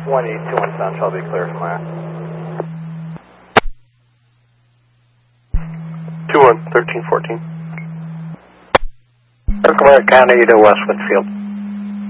1821 Sound Shelby, clear from there. 21, 1314. Circle County to West Whitfield.